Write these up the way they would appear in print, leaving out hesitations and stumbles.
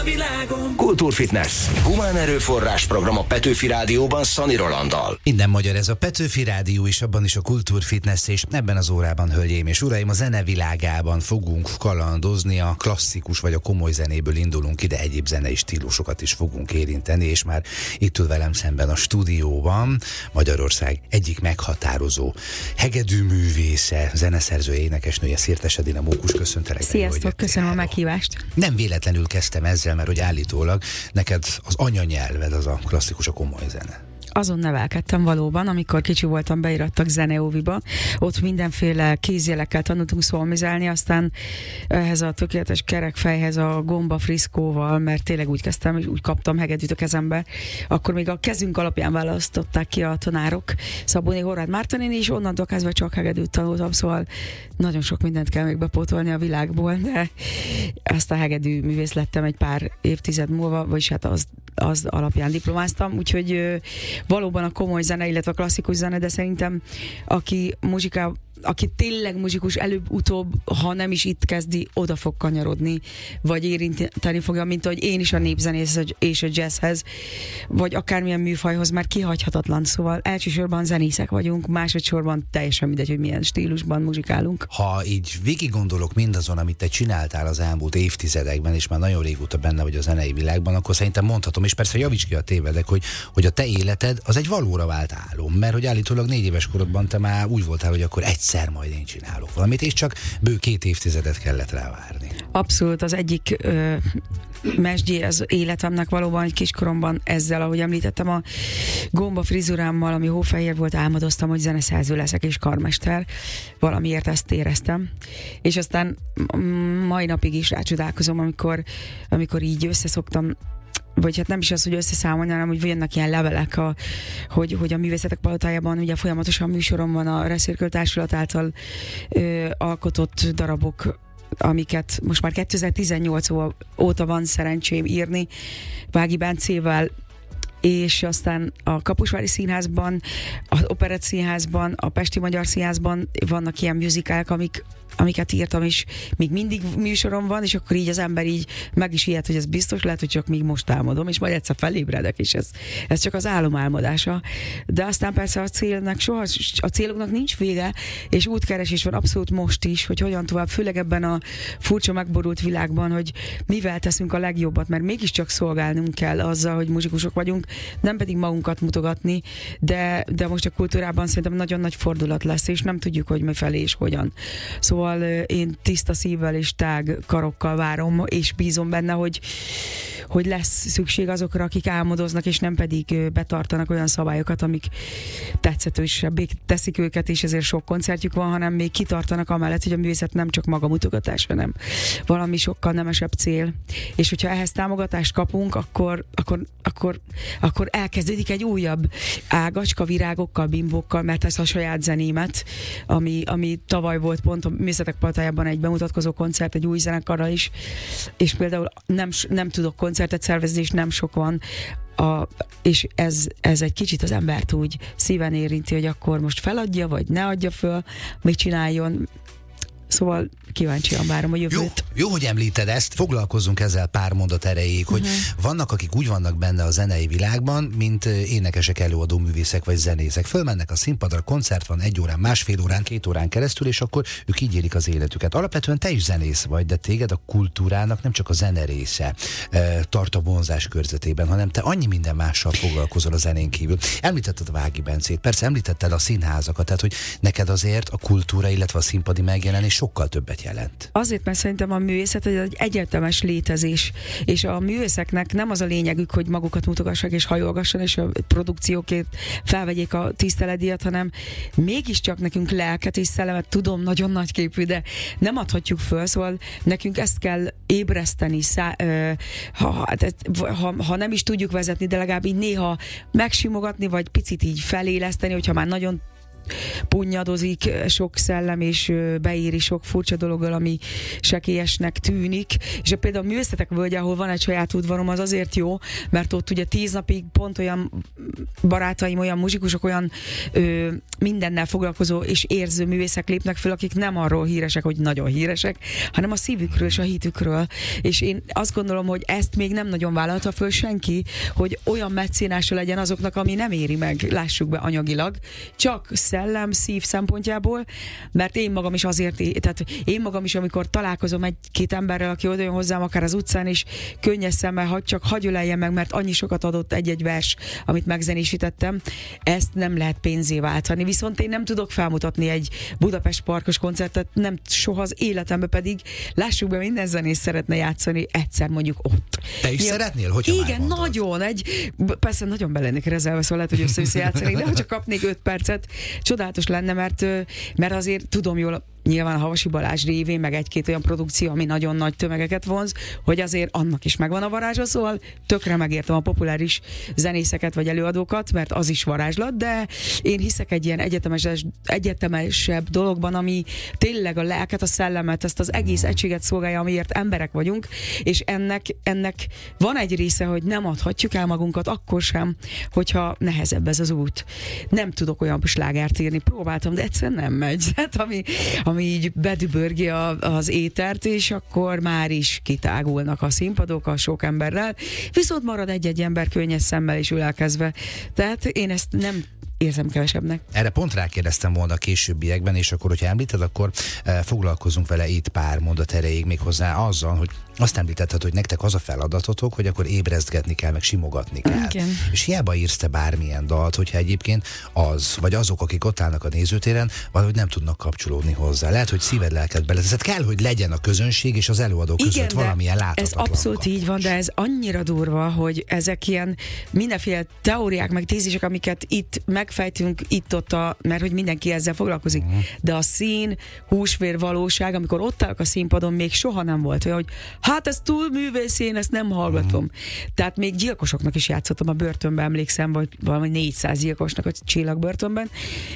világon. Kultúrfitness. Humán erőforrás program a Petőfi Rádióban Szani Rolanddal. Minden magyar ez a Petőfi Rádió is, abban is a Kultúrfitness, és ebben az órában, hölgyeim és uraim, a zene világában fogunk kalandozni, a klasszikus vagy a komoly zenéből indulunk ide, egyéb zenei stílusokat is fogunk érinteni, és már itt ül velem szemben a stúdióban Magyarország egyik meghatározó hegedűművésze, zeneszerzője, énekesnője, Szirtes Edina Mókus. Köszöntelek. Sziasztok, köszönöm a meghívást. Nem véletlenül kezdtem ezzel, mert hogy állítólag neked az anyanyelved az a klasszikus, a komoly zene. Azon nevelkedtem valóban, amikor kicsi voltam, beirattak zeneóviba. Ott mindenféle kézjelekkel tanultunk szolmizálni, aztán ehhez a tökéletes kerekfejhez a gomba friszkóval, mert tényleg úgy kezdtem, és úgy kaptam hegedűt a kezembe. Akkor még a kezünk alapján választották ki a tanárok, Szabóné Horváth Márta néni, és onnantól kezdve csak hegedűt tanultam, szóval nagyon sok mindent kell még bepótolni a világból, de azt a hegedű művész lettem egy pár évtized múlva, vagyis hát az alapján diplomáztam, úgyhogy valóban a komoly zene, illetve a klasszikus zene, de szerintem aki tényleg muzsikus, előbb-utóbb, ha nem is itt kezdi, oda fog kanyarodni, vagy érinteni fogja, mint ahogy én is a népzenész és a jazzhez, vagy akármilyen műfajhoz, már kihagyhatatlan. Szóval elsősorban zenészek vagyunk, másodszorban teljesen mindegy, hogy milyen stílusban muzsikálunk. Ha így végig gondolok mindazon, amit te csináltál az elmúlt évtizedekben, és már nagyon régóta benne vagy a zenei világban, akkor szerintem mondhatom, és persze javíts ki, a tévedek, hogy a te életed az egy valóra vált álom, mert hogy állítólag 4 éves korodban te már úgy voltál, hogy akkor egyszer majd én csinálok valamit, és csak bő 2 évtizedet kellett rá várni. Abszolút az egyik mesdje az életemnek valóban, egy kiskoromban ezzel, ahogy említettem, a gomba frizurámmal, ami hófehér volt, álmodoztam, hogy zeneszerző leszek és karmester. Valamiért ezt éreztem. És aztán mai napig is rácsodálkozom, amikor így összeszoktam, vagy hát nem is az, hogy összeszámolni, hanem hogy vannak ilyen levelek, hogy a Művészetek Palotájában ugye folyamatosan műsorom van a Reszirköl Társulat által alkotott darabok, amiket most már 2018 óta van szerencsém írni Vági Bencével, és aztán a Kaposvári Színházban, az Operett Színházban, a Pesti Magyar Színházban vannak ilyen musicalek, amiket írtam, és még mindig műsorom van, és akkor így az ember így meg is ijed, hogy ez biztos lehet, hogy csak még most álmodom, és majd egyszer felébredek, és ez csak az álom álmodása. De aztán persze a céloknak nincs vége, és útkeresés van abszolút most is, hogy hogyan tovább, főleg ebben a furcsa megborult világban, hogy mivel teszünk a legjobbat, mert mégiscsak szolgálnunk kell azzal, hogy muzsikusok vagyunk, nem pedig magunkat mutogatni, de most a kultúrában szerintem nagyon nagy fordulat lesz, és nem tudjuk, hogy mifelé és hogyan. Szóval én tiszta szívvel és tág karokkal várom, és bízom benne, hogy lesz szükség azokra, akik álmodoznak, és nem pedig betartanak olyan szabályokat, amik tetszetősebbé teszik őket, és ezért sok koncertjük van, hanem még kitartanak amellett, hogy a művészet nem csak maga mutogatás, hanem valami sokkal nemesebb cél. És hogyha ehhez támogatást kapunk, akkor elkezdődik egy újabb ágacska, virágokkal, bimbókkal, mert ez a saját zenémet, ami tavaly volt pont a Művészetek Palotájában egy bemutatkozó koncert, egy új zenekarral is, és például nem tudok koncertet szervezni, és nem sok van, és ez egy kicsit az embert úgy szíven érinti, hogy akkor most feladja, vagy ne adja föl, mit csináljon. Szóval kíváncsian várom a jövőt. Jó, hogy említed ezt, foglalkozzunk ezzel pár mondat erejéig, hogy vannak, akik úgy vannak benne a zenei világban, mint énekesek, előadó művészek vagy zenészek. Fölmennek a színpadra, koncert van 1 órán, másfél órán, 2 órán keresztül, és akkor ők így élik az életüket. Alapvetően te is zenész vagy, de téged a kultúrának nem csak a zene része tart a vonzás körzetében, hanem te annyi minden mással foglalkozol a zenén kívül. Említetted a Vági Bencét, persze említetted a színházakat, tehát hogy neked azért a kultúra, illetve a színpadi megjelenés sokkal többet jelent. Azért, mert szerintem a művészet egy egyetemes létezés, és a művészeknek nem az a lényegük, hogy magukat mutogassák és hajolgasson, és a produkciókért felvegyék a tiszteletdíjat, hanem mégiscsak nekünk lelket és szellemet, tudom, nagyon nagyképű, de nem adhatjuk föl, szóval nekünk ezt kell ébreszteni, ha nem is tudjuk vezetni, de legalább így néha megsimogatni, vagy picit így feléleszteni, hogyha már nagyon punnyadozik sok szellem, és beéri sok furcsa dologgal, ami sekélyesnek tűnik. És például a Művészetek Völgye, ahol van egy saját udvarom, az azért jó, mert ott ugye 10 napig pont olyan barátaim, olyan muzsikusok, olyan mindennel foglalkozó és érző művészek lépnek föl, akik nem arról híresek, hogy nagyon híresek, hanem a szívükről és a hitükről. És én azt gondolom, hogy ezt még nem nagyon vállalta föl senki, hogy olyan meccénása legyen azoknak, ami nem éri meg, lássuk be anyagilag, csak szellem, szív szempontjából, mert én magam is azért, tehát én magam is, amikor találkozom egy-két emberrel, aki oda jön hozzám akár az utcán, és könnyes szemmel, csak hagy öleljen meg, mert annyi sokat adott egy-egy vers, amit megzenésítettem, ezt nem lehet pénzé váltani. Viszont én nem tudok felmutatni egy Budapest Parkos koncertet, nem soha az életemben, pedig lássuk be, minden zenész szeretne játszani egyszer mondjuk ott. Te is szeretnél? Hogyha igen, nagyon. Persze nagyon be lennék rezelve, szóval lehet, hogy össze-vissza játszanék, de ha csak kapnék 5 percet, csodálatos lenne, mert azért tudom jól, nyilván a Havasi Balázs révén, meg egy-két olyan produkció, ami nagyon nagy tömegeket vonz, hogy azért annak is megvan a varázsa, szóval tökre megértem a populáris zenészeket vagy előadókat, mert az is varázslat, de én hiszek egy ilyen egyetemesebb dologban, ami tényleg a lelket, a szellemet, ezt az egész egységet szolgálja, amiért emberek vagyunk, és ennek van egy része, hogy nem adhatjuk el magunkat akkor sem, hogyha nehezebb ez az út. Nem tudok olyan slágert írni, próbáltam, de egyszerűen nem megy. Hát, ami így bedübörgi az étert, és akkor már is kitágulnak a színpadok a sok emberrel, viszont marad egy-egy ember könnyes szemmel és ülelkezve. Tehát én ezt nem érzem kevesebbnek. Erre pont rákérdeztem volna a későbbiekben, és akkor, hogyha említed, akkor foglalkozunk vele itt pár mondat erejéig, méghozzá azzal, hogy azt említetted, hogy nektek az a feladatotok, hogy akkor ébresztgetni kell, meg simogatni kell. Igen. És hiába írsz te bármilyen dalt, hogyha egyébként az, vagy azok, akik ott állnak a nézőtéren, valahogy nem tudnak kapcsolódni hozzá. Lehet, hogy szíved, lelked beleteszed. Kell, hogy legyen a közönség és az előadó között valamilyen láthatatlan. Ez abszolút így van, de ez annyira durva, hogy ezek ilyen mindenféle teóriák, meg tézisek, amiket itt megfejtünk itt-ott, mert hogy mindenki ezzel foglalkozik. De a szín, húsvér valóság, amikor ott állok a színpadon, még soha nem volt olyan, hogy hát ez túl művész, én ezt nem hallgatom. Tehát még gyilkosoknak is játszottam a börtönben, emlékszem, vagy valami 400 gyilkosnak a Csillagbörtönben,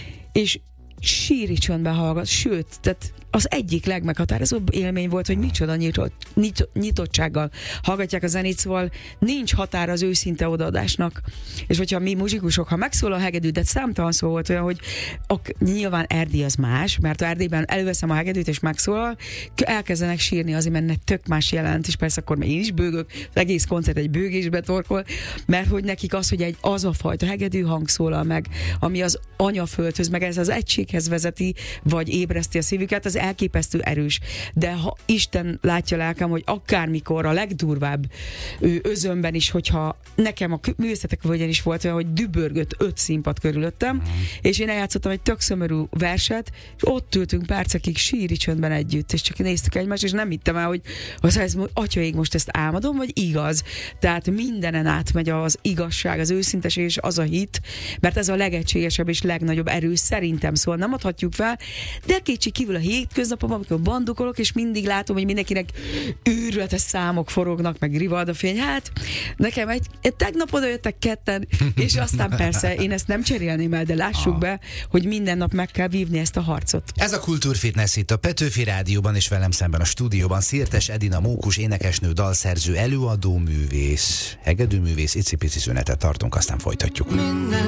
és síri csöndben hallgat, sőt, tehát az egyik legmeghatározóbb élmény volt, hogy micsoda nyitottsággal hallgatják a zenét, szóval nincs határ az őszinte odaadásnak. És hogyha mi muzsikusok, ha megszól a hegedű, de számtalan szó volt olyan, hogy nyilván Erdély az más, mert Erdélyben előveszem a hegedűt és megszólal, elkezdenek sírni azért, mert tök más jelent, és persze akkor én is bőgök, az egész koncert egy bőgésbe torkol, mert hogy nekik az, hogy az a fajta hegedű hang szólal meg, ami az anyaföldhöz, meg ez az egységhez vezeti, vagy ébreszti a szívüket, az elképesztő erős. De ha Isten látja lelkem, hogy akármikor a legdurvább özönben is, hogyha nekem a Művészetek Völgyén is volt olyan, hogy dübörgött 5 színpad körülöttem, és én eljátszottam egy tök szomorú verset, és ott ültünk percekig síri csöndben együtt, és csak néztük egymást, és nem hittem el, hogy atyaig most ezt álmodom, vagy igaz. Tehát mindenen átmegy az igazság, az őszinteség és az a hit, mert ez a legegységesebb és legnagyobb erő szerintem, szóval nem adhatjuk fel, de kétség kívül a hétköznapom, amikor bandukolok, és mindig látom, hogy mindenkinek őrületes számok forognak, meg rivad a fény. Hát nekem tegnap oda jöttek ketten, és aztán persze én ezt nem cserélném el, de lássuk be, hogy minden nap meg kell vívni ezt a harcot. Ez a Kultúrfitness itt a Petőfi Rádióban, és velem szemben a stúdióban Szirtes Edina Mókus, énekesnő, dalszerző, előadó, művész, hegedűművész, icipici szünetet tartunk, aztán folytatjuk. Minden